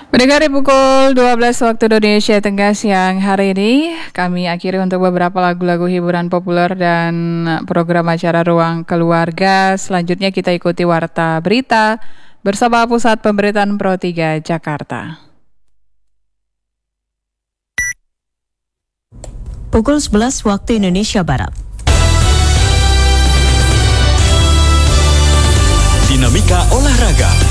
Mendekati pukul 12 waktu Indonesia Tengah siang hari ini, kami akhiri untuk beberapa lagu-lagu hiburan populer dan program acara Ruang Keluarga. Selanjutnya kita ikuti Warta Berita bersama Pusat Pemberitaan Pro 3 Jakarta. Pukul 11 waktu Indonesia Barat. Dinamika olahraga.